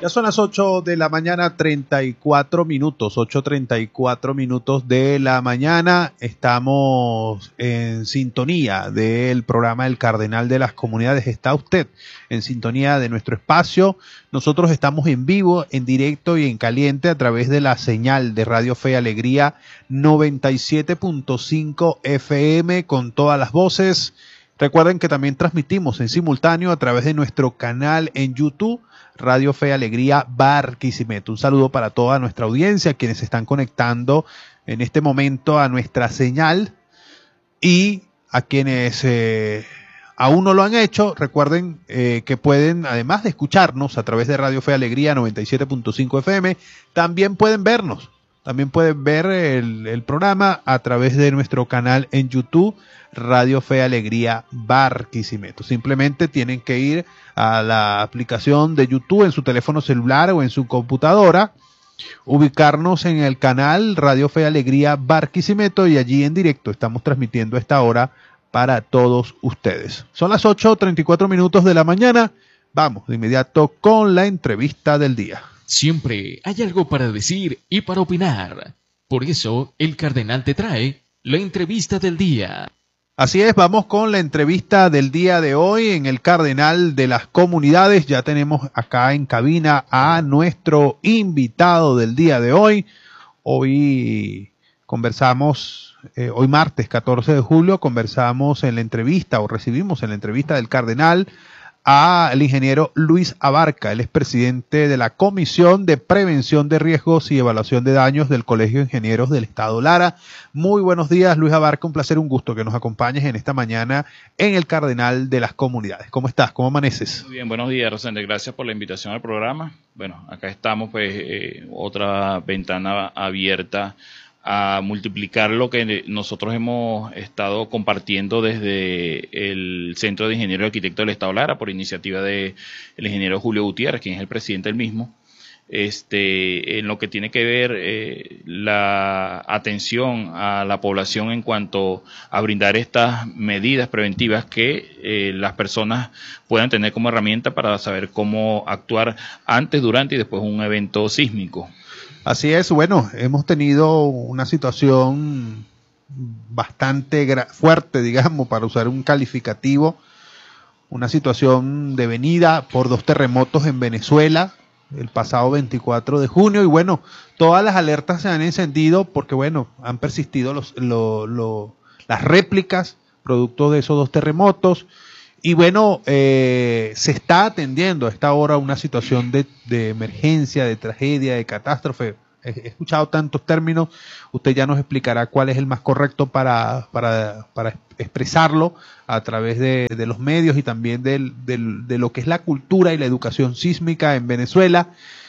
Ya son las 8 de la mañana, 34 minutos, 8:34 minutos de la mañana. Estamos en sintonía del programa El Cardenal de las Comunidades. Está usted en sintonía de nuestro espacio. Nosotros estamos en vivo, en directo y en caliente a través de la señal de Radio Fe y Alegría 97.5 FM con todas las voces. Recuerden que también transmitimos en simultáneo a través de nuestro canal en YouTube, Radio Fe y Alegría Barquisimeto. Un saludo para toda nuestra audiencia, quienes se están conectando en este momento a nuestra señal, y a quienes aún no lo han hecho, recuerden que pueden, además de escucharnos a través de Radio Fe y Alegría 97.5 FM, también pueden vernos. También pueden ver el programa a través de nuestro canal en YouTube, Radio Fe y Alegría Barquisimeto. Simplemente tienen que ir a la aplicación de YouTube en su teléfono celular o en su computadora, ubicarnos en el canal Radio Fe y Alegría Barquisimeto, y allí en directo estamos transmitiendo a esta hora para todos ustedes. Son las 8:34 minutos de la mañana. Vamos de inmediato con la entrevista del día. Siempre hay algo para decir y para opinar. Por eso, el Cardenal te trae la entrevista del día. Así es, vamos con la entrevista del día de hoy en el Cardenal de las Comunidades. Ya tenemos acá en cabina a nuestro invitado del día de hoy. Hoy conversamos, hoy martes 14 de julio, conversamos en la entrevista, o recibimos en la entrevista del Cardenal al ingeniero Luis Abarca. Él es presidente de la Comisión de Prevención de Riesgos y Evaluación de Daños del Colegio de Ingenieros del Estado Lara. Muy buenos días, Luis Abarca, un placer, un gusto que nos acompañes en esta mañana en el Cardenal de las Comunidades. ¿Cómo estás? ¿Cómo amaneces? Muy bien, buenos días, Rosende. Gracias por la invitación al programa. Bueno, acá estamos, pues, otra ventana abierta a multiplicar lo que nosotros hemos estado compartiendo desde el Centro de Ingenieros y Arquitectos del Estado Lara, por iniciativa del ingeniero Julio Gutiérrez, quien es el presidente del mismo, en lo que tiene que ver la atención a la población en cuanto a brindar estas medidas preventivas que las personas puedan tener como herramienta para saber cómo actuar antes, durante y después de un evento sísmico. Así es, bueno, hemos tenido una situación bastante fuerte, digamos, para usar un calificativo, una situación devenida por 2 terremotos en Venezuela el pasado 24 de junio, y bueno, todas las alertas se han encendido porque, bueno, han persistido las réplicas producto de esos 2 terremotos. Y bueno, se está atendiendo a esta hora una situación de emergencia, de tragedia, de catástrofe. He escuchado tantos términos, usted ya nos explicará cuál es el más correcto para expresarlo a través de los medios y también de lo que es la cultura y la educación sísmica en Venezuela.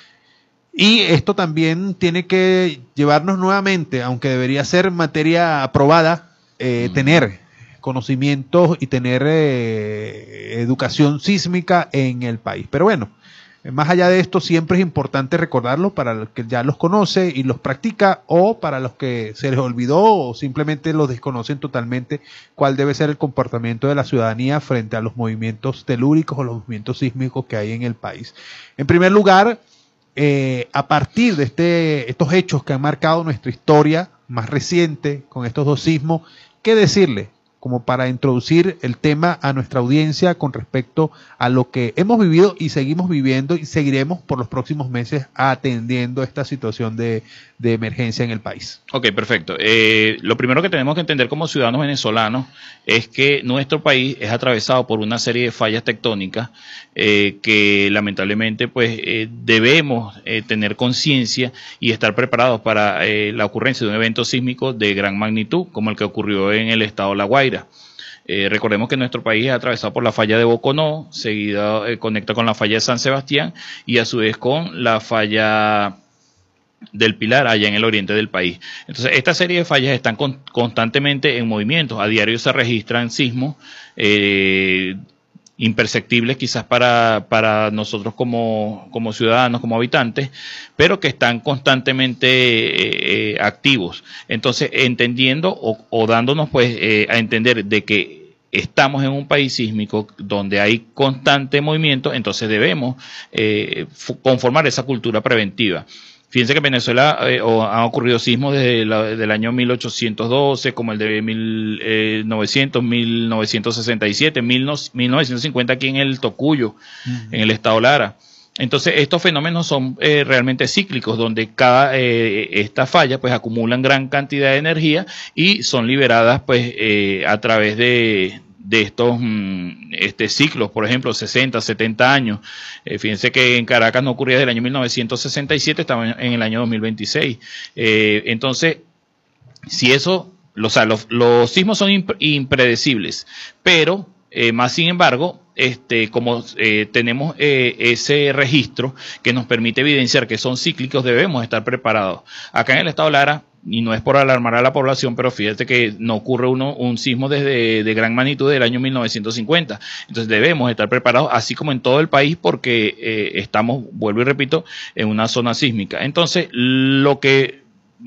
Y esto también tiene que llevarnos nuevamente, aunque debería ser materia aprobada, tener conocimientos y tener educación sísmica en el país. Pero bueno, más allá de esto, siempre es importante recordarlo para los que ya los conoce y los practica, o para los que se les olvidó o simplemente los desconocen totalmente, cuál debe ser el comportamiento de la ciudadanía frente a los movimientos telúricos o los movimientos sísmicos que hay en el país. En primer lugar, a partir de estos hechos que han marcado nuestra historia más reciente con estos 2 sismos, ¿qué decirle? Como para introducir el tema a nuestra audiencia con respecto a lo que hemos vivido y seguimos viviendo y seguiremos por los próximos meses atendiendo esta situación de emergencia en el país. Ok, perfecto. Lo primero que tenemos que entender como ciudadanos venezolanos es que nuestro país es atravesado por una serie de fallas tectónicas que lamentablemente pues debemos tener conciencia y estar preparados para la ocurrencia de un evento sísmico de gran magnitud como el que ocurrió en el estado La Guaira. Recordemos que nuestro país es atravesado por la falla de Boconó, seguida conecta con la falla de San Sebastián y a su vez con la falla del Pilar allá en el oriente del país. Entonces, esta serie de fallas están constantemente en movimiento. A diario se registran sismos imperceptibles quizás para nosotros como ciudadanos, como habitantes, pero que están constantemente activos. Entonces, entendiendo o dándonos pues a entender de que estamos en un país sísmico donde hay constante movimiento, entonces debemos conformar esa cultura preventiva. Fíjense que en Venezuela han ocurrido sismos desde el año 1812, como el de 1900, 1967, 1950 aquí en el Tocuyo, en el estado Lara. Entonces, estos fenómenos son realmente cíclicos, donde esta falla pues acumulan gran cantidad de energía y son liberadas pues a través de estos ciclos, por ejemplo, 60, 70 años. Fíjense que en Caracas no ocurría desde el año 1967, estamos en el año 2026. Entonces, si eso, los sismos son impredecibles, pero más sin embargo, como tenemos ese registro que nos permite evidenciar que son cíclicos, debemos estar preparados. Acá en el estado Lara, y no es por alarmar a la población, pero fíjate que no ocurre un sismo de gran magnitud del año 1950. Entonces debemos estar preparados, así como en todo el país, porque estamos, vuelvo y repito, en una zona sísmica. Entonces, lo que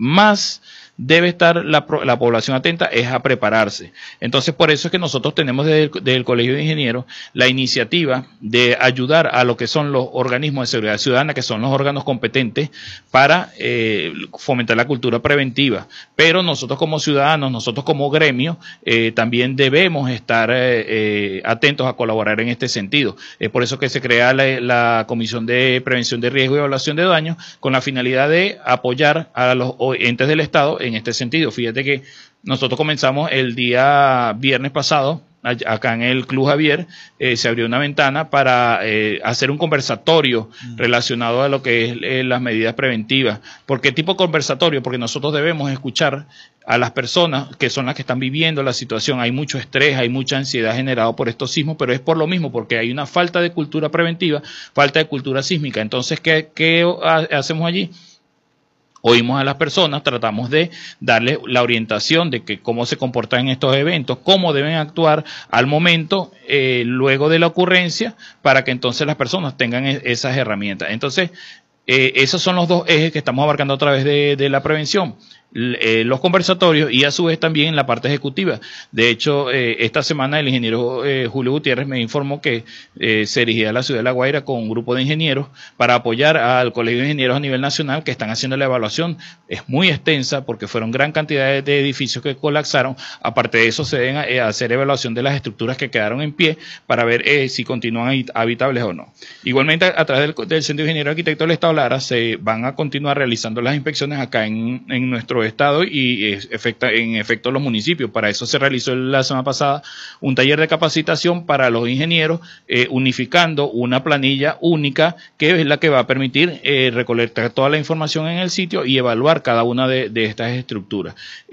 más debe estar la población atenta es a prepararse. Entonces, por eso es que nosotros tenemos desde el Colegio de Ingenieros la iniciativa de ayudar a lo que son los organismos de seguridad ciudadana, que son los órganos competentes para fomentar la cultura preventiva. Pero nosotros como ciudadanos, nosotros como gremio, también debemos estar atentos a colaborar en este sentido. Es por eso que se crea la Comisión de Prevención de Riesgo y Evaluación de Daños, con la finalidad de apoyar a los entes del Estado en este sentido. Fíjate que nosotros comenzamos el día viernes pasado, acá en el Club Javier, se abrió una ventana para hacer un conversatorio relacionado a lo que es las medidas preventivas. ¿Por qué tipo de conversatorio? Porque nosotros debemos escuchar a las personas que son las que están viviendo la situación. Hay mucho estrés, hay mucha ansiedad generado por estos sismos, pero es por lo mismo, porque hay una falta de cultura preventiva, falta de cultura sísmica. Entonces, ¿qué hacemos allí? Oímos a las personas, tratamos de darles la orientación de que cómo se comportan en estos eventos, cómo deben actuar al momento, luego de la ocurrencia, para que entonces las personas tengan esas herramientas. Entonces, esos son los dos ejes que estamos abarcando a través de la prevención. Los conversatorios y a su vez también la parte ejecutiva. De hecho, esta semana el ingeniero Julio Gutiérrez me informó que se dirigía a la ciudad de La Guaira con un grupo de ingenieros para apoyar al Colegio de Ingenieros a nivel nacional, que están haciendo la evaluación. Es muy extensa porque fueron gran cantidad de edificios que colapsaron. Aparte de eso, se deben hacer evaluación de las estructuras que quedaron en pie para ver si continúan habitables o no. Igualmente, a través del Centro de Ingeniero Arquitecto del Estado Lara, se van a continuar realizando las inspecciones acá en nuestro estado y en efecto los municipios. Para eso se realizó la semana pasada un taller de capacitación para los ingenieros, unificando una planilla única que es la que va a permitir recolectar toda la información en el sitio y evaluar cada una de estas estructuras.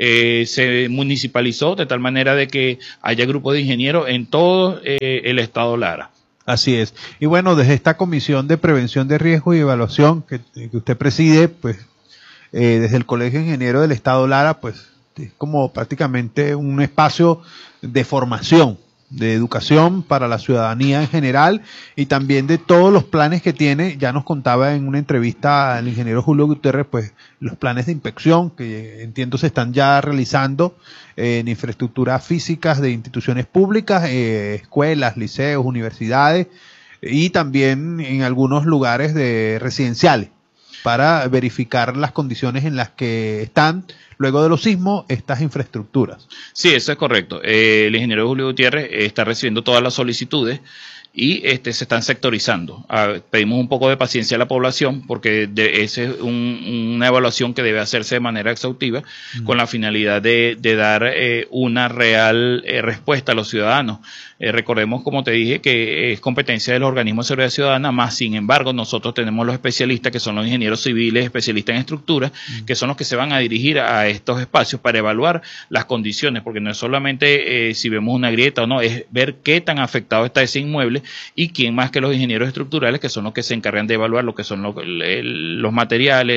Se municipalizó de tal manera de que haya grupos de ingenieros en todo el estado Lara. Así es. Y bueno, desde esta Comisión de Prevención de Riesgo y Evaluación que usted preside, pues desde el Colegio de Ingenieros del Estado Lara, pues es como prácticamente un espacio de formación, de educación para la ciudadanía en general y también de todos los planes que tiene. Ya nos contaba en una entrevista al ingeniero Julio Gutiérrez, pues los planes de inspección que entiendo se están ya realizando en infraestructuras físicas de instituciones públicas, escuelas, liceos, universidades y también en algunos lugares de residenciales, para verificar las condiciones en las que están, luego de los sismos, estas infraestructuras. Sí, eso es correcto. El ingeniero Julio Gutiérrez está recibiendo todas las solicitudes y se están sectorizando. Pedimos un poco de paciencia a la población porque esa es una evaluación que debe hacerse de manera exhaustiva con la finalidad de dar una real respuesta a los ciudadanos. Recordemos, como te dije, que es competencia de los organismos de seguridad ciudadana, más sin embargo nosotros tenemos los especialistas que son los ingenieros civiles, especialistas en estructuras, que son los que se van a dirigir a estos espacios para evaluar las condiciones, porque no es solamente si vemos una grieta o no, es ver qué tan afectado está ese inmueble y quién más que los ingenieros estructurales, que son los que se encargan de evaluar lo que son los materiales,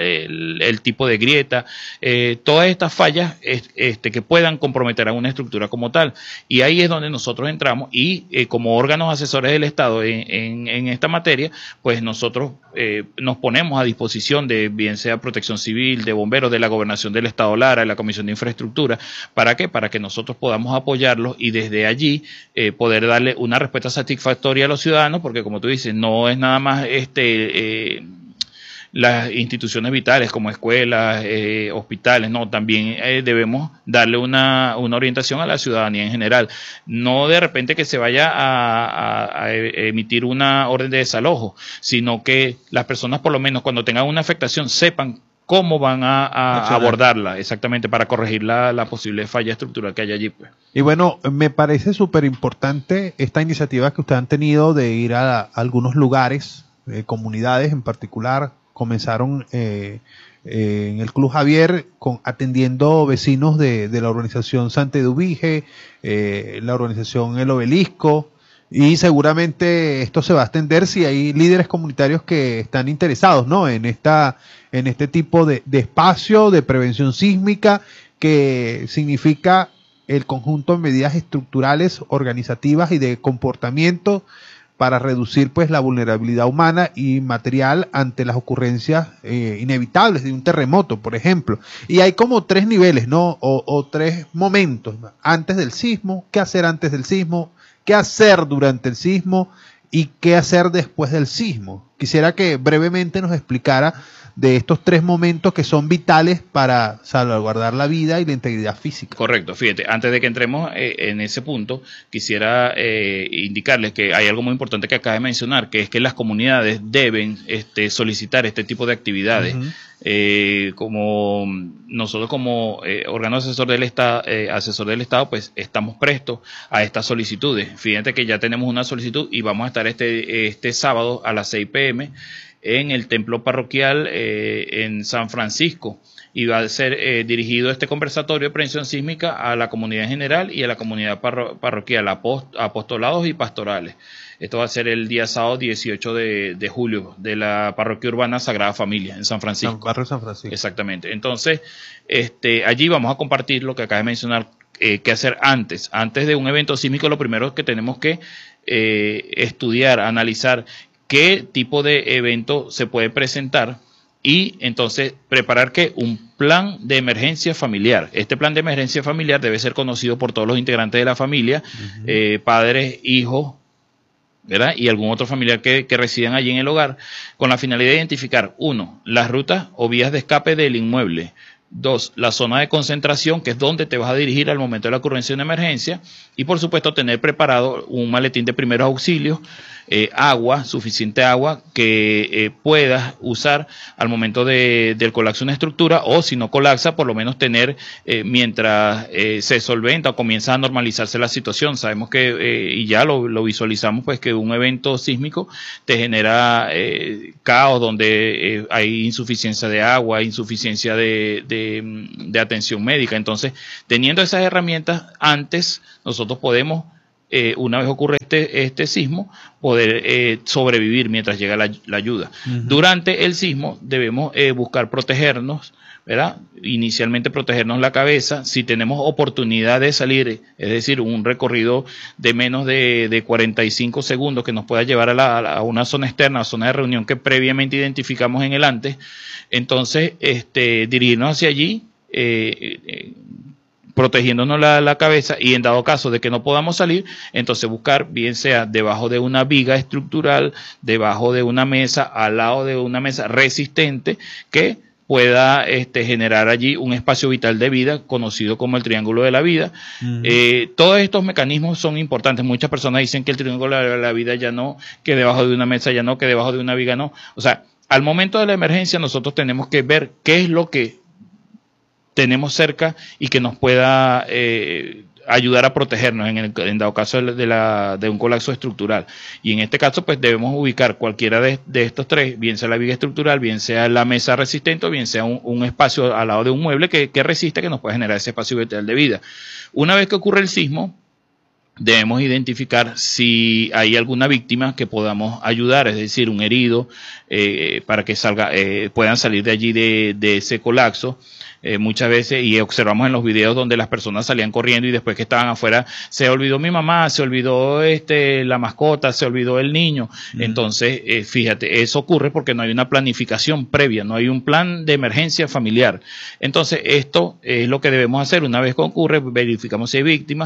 el tipo de grieta, todas estas fallas que puedan comprometer a una estructura como tal. Y ahí es donde nosotros entramos y como órganos asesores del Estado en esta materia, pues nosotros nos ponemos a disposición de bien sea Protección Civil, de bomberos, de la Gobernación del Estado Lara, de la Comisión de Infraestructura. ¿Para qué? Para que nosotros podamos apoyarlos y desde allí poder darle una respuesta satisfactoria a los ciudadanos, porque como tú dices, no es nada más las instituciones vitales como escuelas, hospitales, no, también debemos darle una orientación a la ciudadanía en general. No de repente que se vaya a emitir una orden de desalojo, sino que las personas por lo menos cuando tengan una afectación sepan cómo van a abordarla, exactamente, para corregir la posible falla estructural que hay allí, pues. Y bueno, me parece súper importante esta iniciativa que ustedes han tenido de ir a algunos lugares, comunidades en particular. Comenzaron en el Club Javier atendiendo vecinos de la urbanización Santa Eduvige, la urbanización El Obelisco, y seguramente esto se va a extender si hay líderes comunitarios que están interesados, ¿no?, en este tipo de espacio de prevención sísmica, que significa el conjunto de medidas estructurales, organizativas y de comportamiento para reducir pues la vulnerabilidad humana y material ante las ocurrencias inevitables de un terremoto, por ejemplo. Y hay como 3 niveles, ¿no? O 3 momentos. Antes del sismo, qué hacer antes del sismo, qué hacer durante el sismo y qué hacer después del sismo. Quisiera que brevemente nos explicara de estos 3 momentos que son vitales para salvaguardar la vida y la integridad física. Correcto, fíjate, antes de que entremos en ese punto, quisiera indicarles que hay algo muy importante que acaba de mencionar, que es que las comunidades deben solicitar este tipo de actividades. Como nosotros como órgano asesor del Estado, pues estamos prestos a estas solicitudes. Fíjate que ya tenemos una solicitud y vamos a estar este sábado a las 6 p.m. en el templo parroquial en San Francisco, y va a ser dirigido este conversatorio de prevención sísmica a la comunidad en general y a la comunidad parroquial, apostolados y pastorales. Esto va a ser el día sábado 18 de julio de la parroquia urbana Sagrada Familia en San Francisco. Barrio San Francisco. Exactamente. Entonces, allí vamos a compartir lo que acaba de mencionar, qué hacer antes de un evento sísmico. Lo primero que tenemos que estudiar, analizar qué tipo de evento se puede presentar y entonces preparar un plan de emergencia familiar. Este plan de emergencia familiar debe ser conocido por todos los integrantes de la familia, padres, hijos, ¿verdad?, y algún otro familiar que residan allí en el hogar, con la finalidad de identificar, 1, las rutas o vías de escape del inmueble; 2, la zona de concentración, que es donde te vas a dirigir al momento de la ocurrencia de una emergencia; y por supuesto tener preparado un maletín de primeros auxilios, agua, suficiente agua que puedas usar al momento del colapso de una estructura, o si no colapsa, por lo menos tener mientras se solventa o comienza a normalizarse la situación. Sabemos que, y ya lo visualizamos, pues que un evento sísmico te genera caos donde hay insuficiencia de agua, insuficiencia de atención médica. Entonces, teniendo esas herramientas antes, nosotros podemos, una vez ocurre este sismo, poder sobrevivir mientras llega la ayuda. Durante el sismo debemos buscar protegernos, ¿verdad? Inicialmente protegernos la cabeza. Si tenemos oportunidad de salir, es decir, un recorrido de menos de 45 segundos que nos pueda llevar a una zona externa, a zona de reunión que previamente identificamos en el antes, entonces dirigirnos hacia allí, protegiéndonos la cabeza, y en dado caso de que no podamos salir, entonces buscar, bien sea debajo de una viga estructural, debajo de una mesa, al lado de una mesa resistente que pueda generar allí un espacio vital de vida conocido como el triángulo de la vida. Todos estos mecanismos son importantes. Muchas personas dicen que el triángulo de la vida ya no, que debajo de una mesa ya no, que debajo de una viga no. O sea, al momento de la emergencia nosotros tenemos que ver qué es lo que tenemos cerca y que nos pueda ayudar a protegernos en dado caso de un colapso estructural. Y en este caso, pues debemos ubicar cualquiera de estos 3, bien sea la viga estructural, bien sea la mesa resistente, o bien sea un espacio al lado de un mueble que resista, que nos pueda generar ese espacio vital de vida. Una vez que ocurre el sismo, debemos identificar si hay alguna víctima que podamos ayudar, es decir, un herido, para que puedan salir de allí de ese colapso. muchas veces, y observamos en los videos donde las personas salían corriendo y después que estaban afuera, se olvidó mi mamá, se olvidó la mascota, se olvidó el niño. Entonces, fíjate, eso ocurre porque no hay una planificación previa, no hay un plan de emergencia familiar. Entonces, esto es lo que debemos hacer. Una vez que ocurre, verificamos si hay víctimas,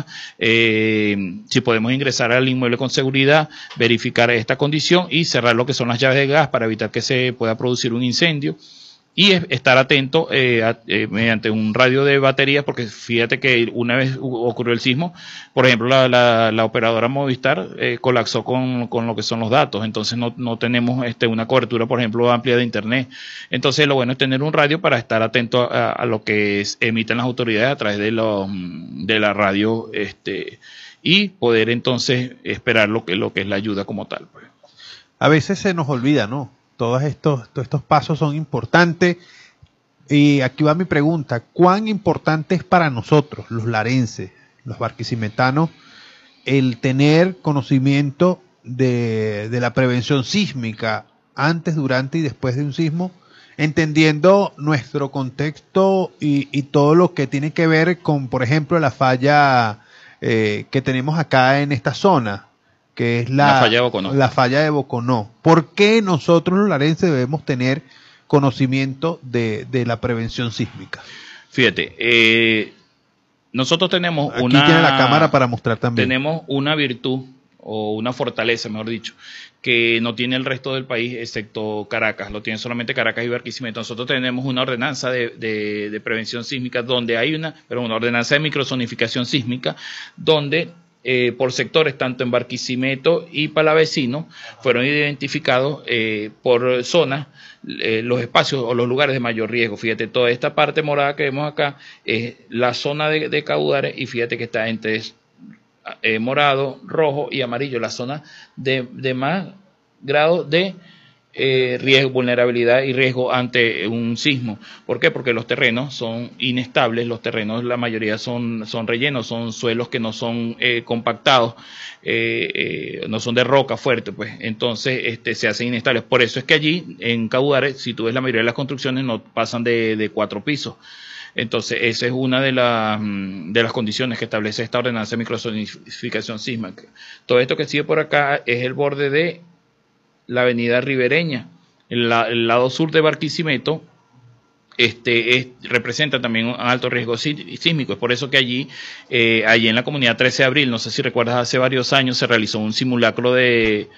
si podemos ingresar al inmueble con seguridad, verificar esta condición y cerrar lo que son las llaves de gas para evitar que se pueda producir un incendio. Y estar atento mediante un radio de baterías, porque fíjate que una vez ocurrió el sismo, por ejemplo, la operadora Movistar colapsó con lo que son los datos, entonces no tenemos una cobertura, por ejemplo, amplia de internet. Entonces lo bueno es tener un radio para estar atento a lo que emiten las autoridades a través de la radio y poder entonces esperar lo que es la ayuda como tal, pues. A veces se nos olvida, ¿no? Todos estos pasos son importantes. Y aquí va mi pregunta: ¿cuán importante es para nosotros, los larenses, los barquisimetanos, el tener conocimiento de la prevención sísmica antes, durante y después de un sismo, entendiendo nuestro contexto y todo lo que tiene que ver con, por ejemplo, la falla que tenemos acá en esta zona, que es la falla de Boconó? ¿Por qué nosotros los larenses debemos tener conocimiento de la prevención sísmica? Fíjate, nosotros tenemos aquí tiene la cámara para mostrar también. Tenemos una virtud o una fortaleza, mejor dicho, que no tiene el resto del país excepto Caracas, lo tiene solamente Caracas y Barquisimeto. Nosotros tenemos una ordenanza de prevención sísmica donde hay una ordenanza de microzonificación sísmica donde por sectores, tanto en Barquisimeto y Palavecino, fueron identificados por zonas los espacios o los lugares de mayor riesgo. Fíjate, toda esta parte morada que vemos acá es la zona de caudales, y fíjate que está entre morado, rojo y amarillo, la zona de más grado de riesgo, vulnerabilidad y riesgo ante un sismo. ¿Por qué? Porque los terrenos son inestables, los terrenos la mayoría son rellenos, son suelos que no son compactados, no son de roca fuerte, pues entonces se hacen inestables. Por eso es que allí en Caudares, si tú ves, la mayoría de las construcciones no pasan de 4 pisos. Entonces, esa es una de las condiciones que establece esta ordenanza de microzonificación sísmica. Todo esto que sigue por acá es el borde de la avenida ribereña, el lado sur de Barquisimeto, representa también un alto riesgo sísmico. Es por eso que allí en la comunidad 13 de abril, no sé si recuerdas, hace varios años se realizó un simulacro de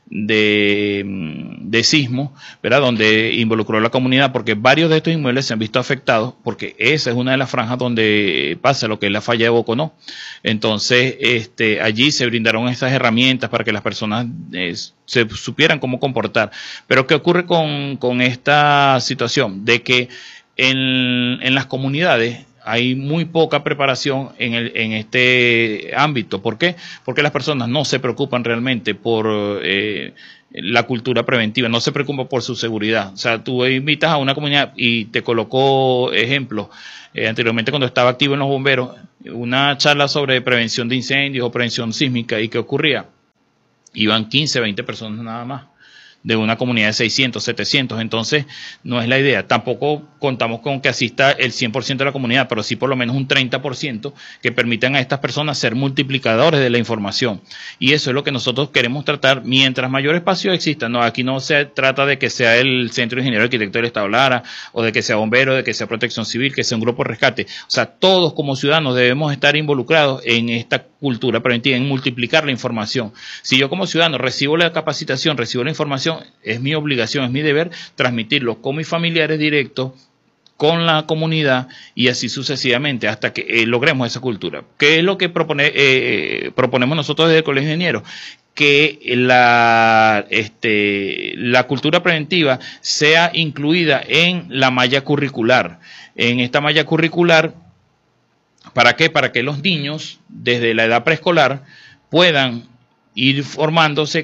sismo, ¿verdad?, donde involucró a la comunidad, porque varios de estos inmuebles se han visto afectados, porque esa es una de las franjas donde pasa lo que es la falla de Boconó. Entonces, allí se brindaron estas herramientas para que las personas se supieran cómo comportar. Pero ¿qué ocurre con esta situación? De que en las comunidades hay muy poca preparación en este ámbito. ¿Por qué? Porque las personas no se preocupan realmente por la cultura preventiva, no se preocupan por su seguridad. O sea, tú invitas a una comunidad, y te colocó ejemplos, anteriormente cuando estaba activo en los bomberos, una charla sobre prevención de incendios o prevención sísmica, ¿y qué ocurría? Iban 15, 20 personas nada más, de una comunidad de 600, 700, entonces no es la idea. Tampoco contamos con que asista el 100% de la comunidad, pero sí por lo menos un 30% que permitan a estas personas ser multiplicadores de la información. Y eso es lo que nosotros queremos tratar. Mientras mayor espacio exista, no, aquí no se trata de que sea el Centro de Ingeniero Arquitecto del Estado Lara, o de que sea bombero, de que sea protección civil, que sea un grupo de rescate. O sea, todos como ciudadanos debemos estar involucrados en esta cultura preventiva, en multiplicar la información. Si yo como ciudadano recibo la capacitación, recibo la información, es mi obligación, es mi deber transmitirlo con mis familiares directos, con la comunidad, y así sucesivamente hasta que logremos esa cultura. ¿Qué es lo que proponemos nosotros desde el Colegio de Ingenieros? Que la cultura preventiva sea incluida en la malla curricular. En esta malla curricular, ¿para qué? Para que los niños desde la edad preescolar puedan ir formándose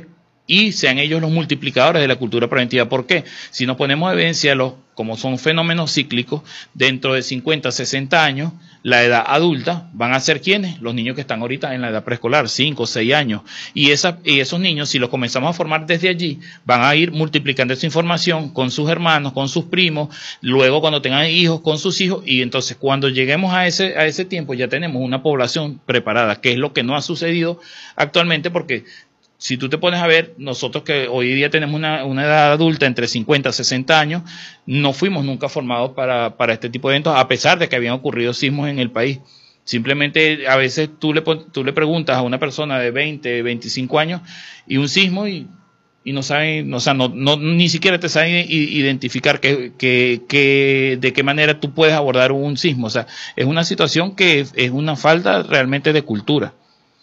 y sean ellos los multiplicadores de la cultura preventiva. ¿Por qué? Si nos ponemos a evidencia, como son fenómenos cíclicos, dentro de 50, 60 años, la edad adulta van a ser ¿quiénes? Los niños que están ahorita en la edad preescolar, 5, 6 años. Y esos niños, si los comenzamos a formar desde allí, van a ir multiplicando esa información con sus hermanos, con sus primos, luego cuando tengan hijos, con sus hijos, y entonces cuando lleguemos a ese tiempo ya tenemos una población preparada, que es lo que no ha sucedido actualmente, porque si tú te pones a ver, nosotros que hoy día tenemos una edad adulta entre 50 y 60 años, no fuimos nunca formados para este tipo de eventos, a pesar de que habían ocurrido sismos en el país. Simplemente a veces tú le preguntas a una persona de 20, 25 años y un sismo y no saben, o sea, ni siquiera te saben identificar de qué manera tú puedes abordar un sismo. O sea, es una situación que es una falta realmente de cultura.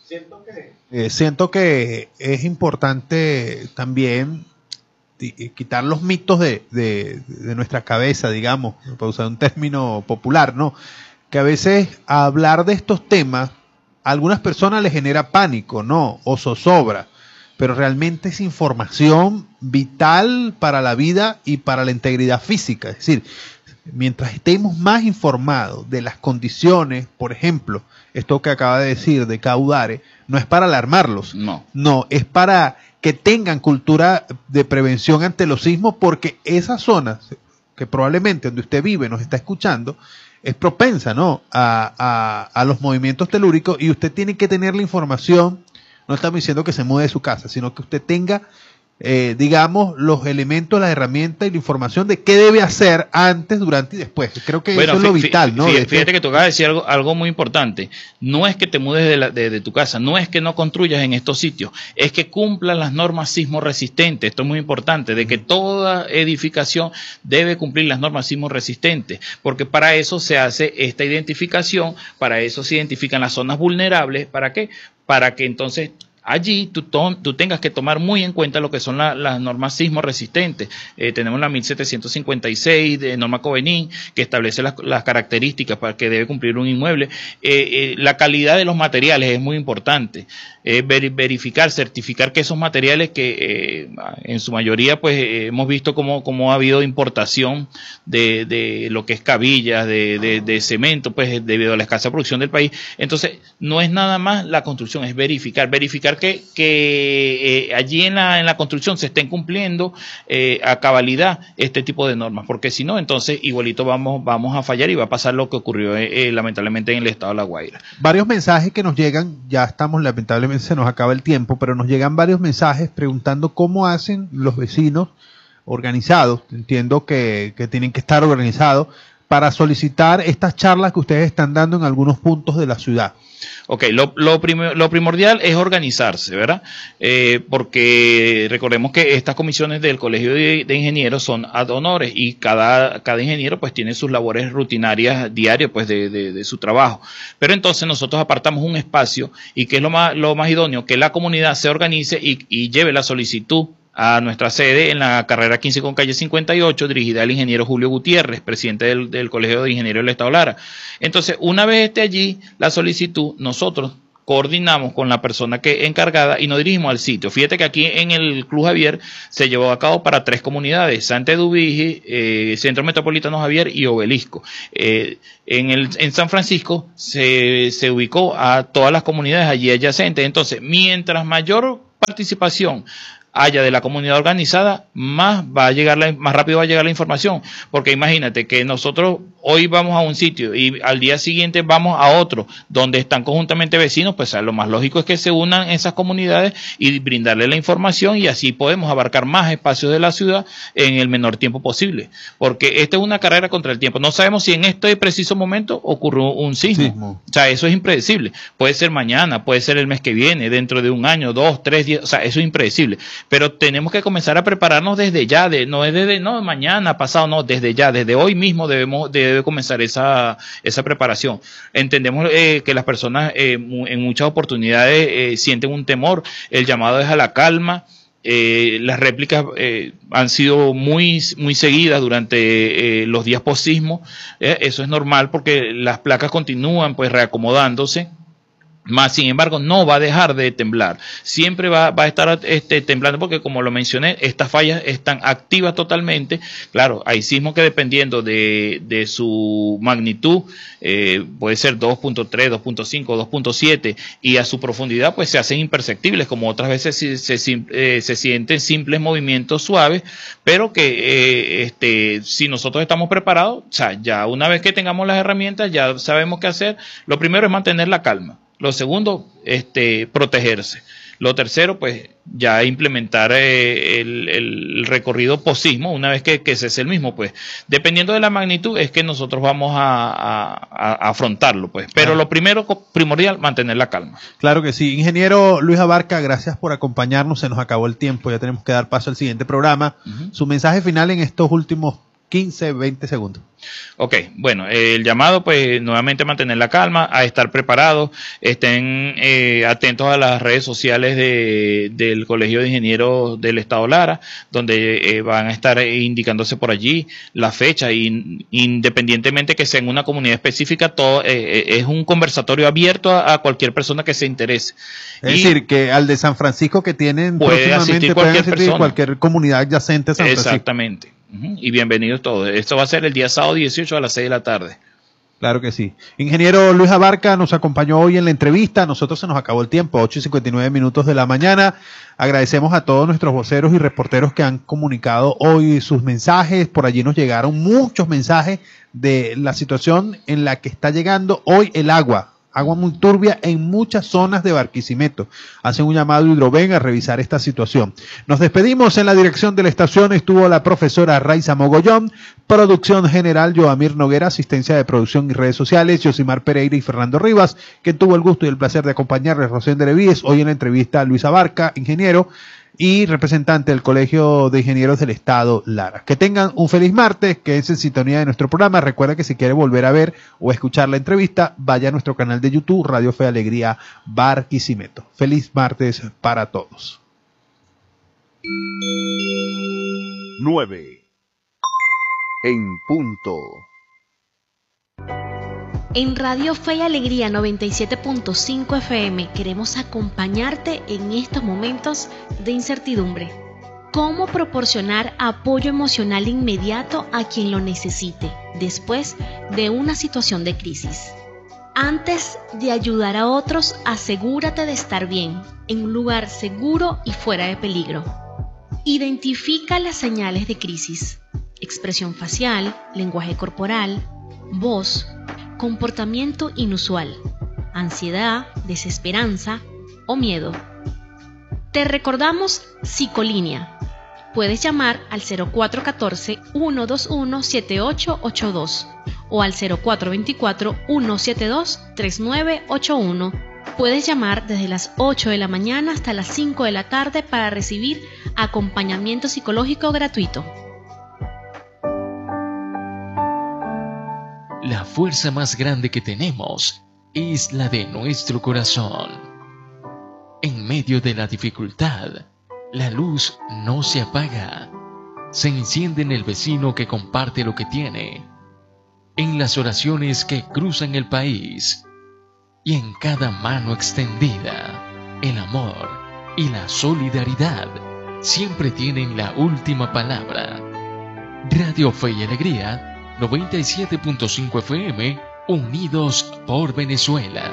Siento que es importante también quitar los mitos de nuestra cabeza, digamos, para usar un término popular, ¿no? Que a veces hablar de estos temas a algunas personas les genera pánico, ¿no? O zozobra, pero realmente es información vital para la vida y para la integridad física. Es decir, mientras estemos más informados de las condiciones, por ejemplo, esto que acaba de decir de Caudare, no es para alarmarlos, no, es para que tengan cultura de prevención ante los sismos, porque esas zonas que probablemente donde usted vive, nos está escuchando, es propensa, ¿no?, a los movimientos telúricos, y usted tiene que tener la información. No estamos diciendo que se mude de su casa, sino que usted tenga digamos, los elementos, las herramientas y la información de qué debe hacer antes, durante y después. Creo que eso es lo vital, ¿no? Fíjate que tú acabas de decir algo muy importante. No es que te mudes de tu casa, no es que no construyas en estos sitios, es que cumplan las normas sismo resistentes. Esto es muy importante, de que toda edificación debe cumplir las normas sismo resistentes, porque para eso se hace esta identificación, para eso se identifican las zonas vulnerables. ¿Para qué? Para que entonces allí tú tengas que tomar muy en cuenta lo que son las normas sismo resistentes. Tenemos la 1756 de norma Covenín, que establece las características para que debe cumplir un inmueble. La calidad de los materiales es muy importante. Verificar, certificar que esos materiales que en su mayoría pues hemos visto cómo ha habido importación de lo que es cabillas, de cemento, pues debido a la escasa producción del país. Entonces no es nada más la construcción, es verificar que allí en la construcción se estén cumpliendo a cabalidad este tipo de normas, porque si no, entonces igualito vamos a fallar y va a pasar lo que ocurrió lamentablemente en el estado de La Guaira. Varios mensajes que nos llegan, ya estamos, lamentablemente se nos acaba el tiempo, pero nos llegan varios mensajes preguntando cómo hacen los vecinos organizados, entiendo que tienen que estar organizados, para solicitar estas charlas que ustedes están dando en algunos puntos de la ciudad. Ok, lo primordial es organizarse, ¿verdad? Porque recordemos que estas comisiones del Colegio de Ingenieros son ad honores, y cada ingeniero pues tiene sus labores rutinarias diarias pues de su trabajo. Pero entonces nosotros apartamos un espacio, y que es lo más idóneo, que la comunidad se organice y lleve la solicitud a nuestra sede en la carrera 15 con calle 58, dirigida al ingeniero Julio Gutiérrez, presidente del Colegio de Ingenieros del Estado Lara. Entonces, una vez esté allí la solicitud, nosotros coordinamos con la persona que encargada y nos dirigimos al sitio. Fíjate que aquí en el Club Javier se llevó a cabo para 3 comunidades: Santa Eduvige, Centro Metropolitano Javier y Obelisco. En San Francisco se ubicó a todas las comunidades allí adyacentes. Entonces, mientras mayor participación haya de la comunidad organizada, más rápido va a llegar la información, porque imagínate que nosotros hoy vamos a un sitio y al día siguiente vamos a otro donde están conjuntamente vecinos, pues lo más lógico es que se unan esas comunidades y brindarle la información, y así podemos abarcar más espacios de la ciudad en el menor tiempo posible, porque esta es una carrera contra el tiempo. No sabemos si en este preciso momento ocurrió un sismo. O sea, eso es impredecible. Puede ser mañana, puede ser el mes que viene, dentro de un año, 2, 3 días, o sea, eso es impredecible. Pero tenemos que comenzar a prepararnos desde ya, no mañana, pasado, no, desde ya, desde hoy mismo debe comenzar esa preparación. Entendemos que las personas en muchas oportunidades sienten un temor. El llamado es a la calma. Las réplicas han sido muy seguidas durante los días post-sismo. Eso es normal porque las placas continúan pues reacomodándose. Más, sin embargo, no va a dejar de temblar. Siempre va a estar temblando porque, como lo mencioné, estas fallas están activas totalmente. Claro, hay sismos que dependiendo de su magnitud, puede ser 2.3, 2.5, 2.7 y a su profundidad pues se hacen imperceptibles, como otras veces se sienten simples movimientos suaves, pero que si nosotros estamos preparados, o sea, ya una vez que tengamos las herramientas, ya sabemos qué hacer. Lo primero es mantener la calma. Lo segundo, protegerse. Lo tercero, pues ya implementar el recorrido posismo una vez que cese el mismo, pues dependiendo de la magnitud es que nosotros vamos a afrontarlo, pues. Pero lo primordial, mantener la calma. Claro que sí. Ingeniero Luis Abarca, gracias por acompañarnos. Se nos acabó el tiempo, ya tenemos que dar paso al siguiente programa. Su mensaje final en estos últimos 15, 20 segundos. Ok, bueno, el llamado pues nuevamente a mantener la calma, a estar preparados, estén atentos a las redes sociales del Colegio de Ingenieros del Estado Lara, donde van a estar indicándose por allí la fecha, y independientemente que sea en una comunidad específica, todo es un conversatorio abierto a cualquier persona que se interese. Es decir, que al de San Francisco que tienen puede asistir cualquier comunidad adyacente a San Francisco. Exactamente. Y bienvenidos todos. Esto va a ser el día sábado 18 a las 6 de la tarde. Claro que sí. Ingeniero Luis Abarca nos acompañó hoy en la entrevista. Nosotros se nos acabó el tiempo, 8:59 de la mañana. Agradecemos a todos nuestros voceros y reporteros que han comunicado hoy sus mensajes. Por allí nos llegaron muchos mensajes de la situación en la que está llegando hoy el agua muy turbia en muchas zonas de Barquisimeto. Hacen un llamado a Hidroven a revisar esta situación. Nos despedimos. En la dirección de la estación estuvo la profesora Raiza Mogollón, producción general Joamir Noguera, asistencia de producción y redes sociales Yosimar Pereira y Fernando Rivas, que tuvo el gusto y el placer de acompañarles, Rosén de Levíes, hoy en la entrevista a Luis Abarca, ingeniero y representante del Colegio de Ingenieros del Estado Lara. Que tengan un feliz martes, que es en sintonía de nuestro programa. Recuerda que si quiere volver a ver o escuchar la entrevista, vaya a nuestro canal de YouTube, Radio Fe y Alegría Barquisimeto. Feliz martes para todos. 9 en punto. En Radio Fe y Alegría 97.5 FM queremos acompañarte en estos momentos de incertidumbre. ¿Cómo proporcionar apoyo emocional inmediato a quien lo necesite después de una situación de crisis? Antes de ayudar a otros, asegúrate de estar bien, en un lugar seguro y fuera de peligro. Identifica las señales de crisis: expresión facial, lenguaje corporal, voz, comportamiento inusual, ansiedad, desesperanza o miedo. Te recordamos Psicolínea. Puedes llamar al 0414-121-7882 o al 0424-172-3981. Puedes llamar desde las 8 de la mañana hasta las 5 de la tarde para recibir acompañamiento psicológico gratuito. La fuerza más grande que tenemos es la de nuestro corazón. En medio de la dificultad, la luz no se apaga. Se enciende en el vecino que comparte lo que tiene, en las oraciones que cruzan el país y en cada mano extendida. El amor y la solidaridad siempre tienen la última palabra. Radio Fe y Alegría 97.5 FM, unidos por Venezuela.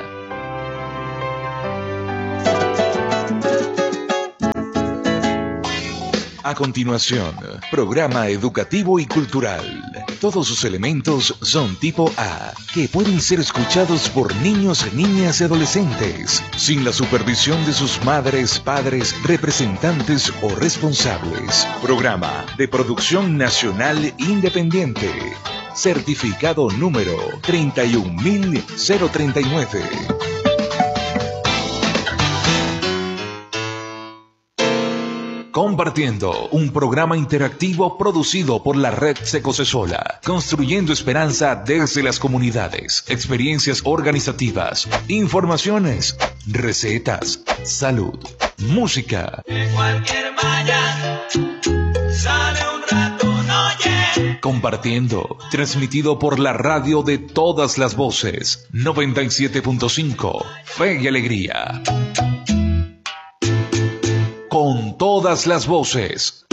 A continuación, programa educativo y cultural. Todos sus elementos son tipo A, que pueden ser escuchados por niños, niñas y adolescentes, sin la supervisión de sus madres, padres, representantes o responsables. Programa de producción nacional independiente. Certificado número 31039. Compartiendo, un programa interactivo producido por la Red Secocesola, construyendo esperanza desde las comunidades, experiencias organizativas, informaciones, recetas, salud, música. De cualquier mañana sale un rato, no oye. compartiendo, transmitido por la radio de todas las voces, 97.5, Fe y Alegría. Con todas las voces.